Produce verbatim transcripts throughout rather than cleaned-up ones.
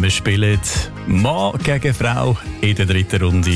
Wir spielen Mann gegen Frau in der dritten Runde.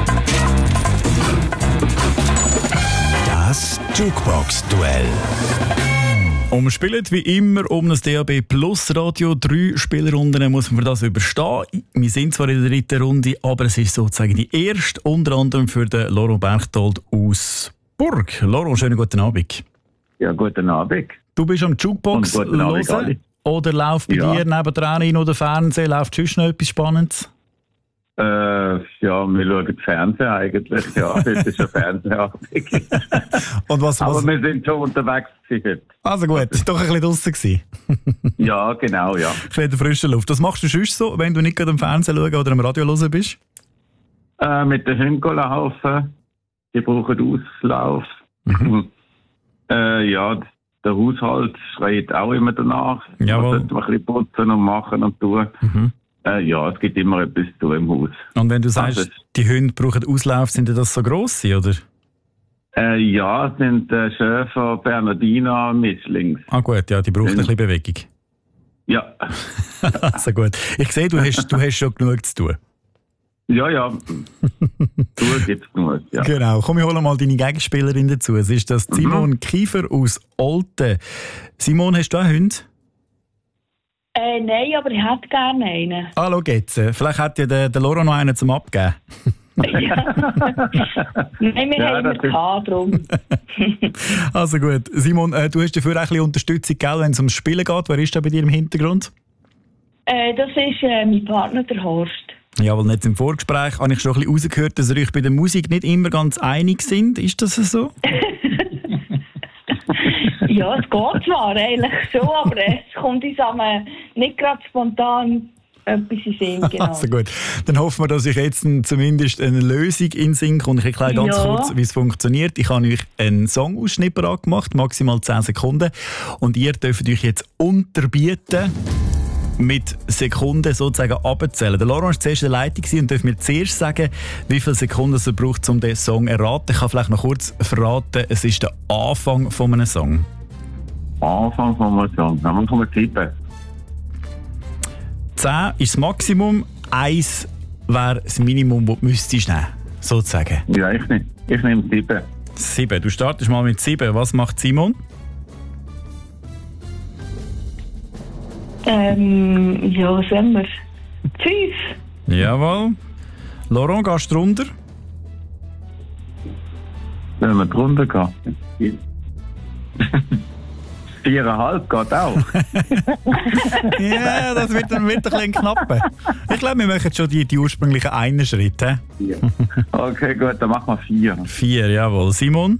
Das Jukebox-Duell. Und wir spielen wie immer um das D A B Plus Radio. Drei Spielrunden muss man das überstehen. Wir sind zwar in der dritten Runde, aber es ist sozusagen die erste, unter anderem für den Laurent Berchtold aus Burg. Laurent, schönen guten Abend. Ja, guten Abend. Du bist am Jukebox hören oder läuft bei ja. dir nebendran in oder Fernsehen? Läuft sonst noch etwas Spannendes? Äh, ja, wir schauen Fernsehen eigentlich. Ja, das ist ein Fernsehabend. Und was, was? Aber wir sind schon unterwegs gewesen. Also gut, doch ein bisschen draussen gewesen. Ja, genau, ja. Ein bisschen in der frischen Luft. Was machst du sonst so, wenn du nicht gerade am Fernsehen schauen oder am Radio hören bist? Äh, mit den Hunden laufen. Die brauchen Auslauf. Mhm. äh, ja, der Haushalt schreit auch immer danach. Jawohl. Man sollte ein bisschen putzen und machen und tun. Mhm. Äh, ja, es gibt immer etwas zu tun im Haus. Und wenn du sagst, also, die Hunde brauchen Auslauf, sind das so grosse, oder? Äh, ja, es sind äh, Schäfer, Bernardiner, Mischlings. Ah gut, ja, die brauchen ein bisschen Bewegung. Ja. Also gut. Ich sehe, du hast, du hast schon genug zu tun. Ja, ja. Du gibt's genug, ja. Genau. Komm, ich hole mal deine Gegenspielerin dazu. Es ist das Simon mhm. Kiefer aus Olten. Simon, hast du auch einen Hund? Äh, nein, aber ich hätte gerne einen. Ah, schau jetzt. Vielleicht hat ja der, der Laurent noch einen zum Abgeben. Ja. Nein, wir ja, haben ihn gehabt, darum. Also gut. Simon, äh, du hast dafür auch ein bisschen Unterstützung, wenn es ums Spielen geht. Wer ist da bei dir im Hintergrund? Äh, das ist äh, mein Partner, der Horst. Ja, weil jetzt im Vorgespräch habe ich schon ein bisschen rausgehört, dass ihr euch bei der Musik nicht immer ganz einig sind. Ist das so? Ja, es geht zwar eigentlich schon, aber es kommt uns aber nicht gerade spontan etwas in Sinn. Genau. Also gut, dann hoffen wir, dass ich jetzt zumindest eine Lösung in den Sinn komme. Ich erkläre ganz ja. kurz, wie es funktioniert. Ich habe euch einen Songausschnitt gemacht, maximal zehn Sekunden. Und ihr dürft euch jetzt unterbieten, mit Sekunden sozusagen abzählen. Der Laurent war zuerst in der Leitung und darf mir zuerst sagen, wie viele Sekunden es braucht, um den Song zu erraten. Ich kann vielleicht noch kurz verraten, es ist der Anfang von einem Song. Anfang von einem Song. Dann kommen wir sieben. zehn ist das Maximum, eins wäre das Minimum, das du müsstest nehmen, sozusagen. Ja, ich nehme, ich nehme sieben. sieben. Du startest mal mit sieben. Was macht Simon? Ähm, ja, was haben wir? Fünf. Jawohl. Laurent, gehst du runter? Wenn wir drunter gehen. Viereinhalb geht auch. Ja, yeah, das wird dann wird ein bisschen knapp. Ich glaube, wir machen schon die, die ursprünglichen einen Schritt. Ja. Okay, gut, dann machen wir vier. Vier, jawohl. Simon?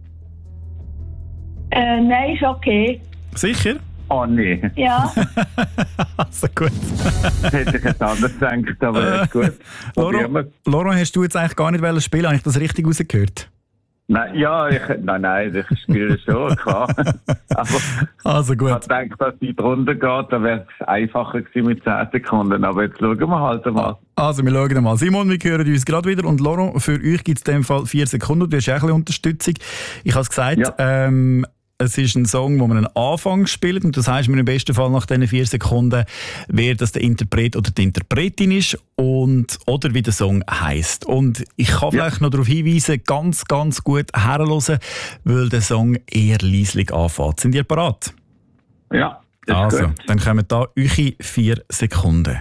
Äh, nein, ist okay. Sicher? Oh nee. Ja. Also gut. Das hätte ich jetzt anders gedacht, aber ist gut. Laurent, Laurent, hast du jetzt eigentlich gar nicht spielen? Habe ich das richtig rausgehört? Nein, ja, ich, nein, nein, ich spiele schon, klar. Aber also gut. Ich denke, dass die drunter geht, dann wäre es einfacher gewesen mit zehn Sekunden. Aber jetzt schauen wir halt mal. Also, wir schauen mal. Simon, wir hören uns gerade wieder. Und Laurent, für euch gibt es in dem Fall vier Sekunden. Du hast auch ein bisschen Unterstützung. Ich habe es gesagt, ja. ähm, es ist ein Song, wo man einen Anfang spielt und das heißt mir im besten Fall nach diesen vier Sekunden, wer das der Interpret oder die Interpretin ist und oder wie der Song heisst. Und ich kann ja. vielleicht noch darauf hinweisen, ganz, ganz gut herhören, weil der Song eher leislich anfängt. Sind ihr bereit? Ja. Also, gut. Dann kommen da eure vier Sekunden.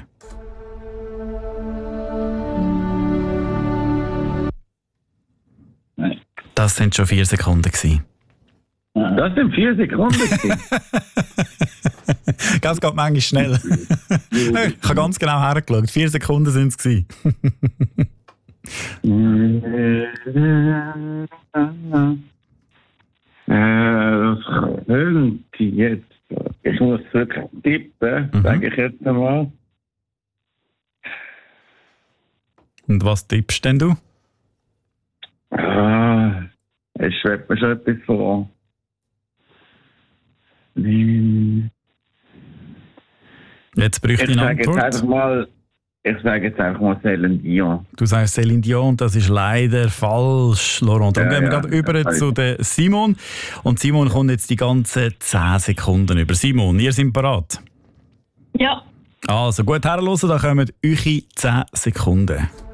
Nein. Das sind schon vier Sekunden gewesen. Das sind vier Sekunden. Das geht manchmal schnell. Ich habe ganz genau hergeschaut. Vier Sekunden sind es gewesen. Das könnte jetzt. Ich muss wirklich tippen, mhm. sage ich jetzt einmal. Und was tippst denn du? Ah, es schwebt mir schon etwas vor. Jetzt bräuchte ich eine Antwort. Mal, ich sage jetzt einfach mal Céline Dion. Du sagst Céline Dion, das ist leider falsch, Laurent. Dann ja, gehen wir ja, gerade über zu den Simon. Und Simon kommt jetzt die ganzen zehn Sekunden über. Simon, ihr seid bereit? Ja. Also gut herhören, da kommen eure zehn Sekunden.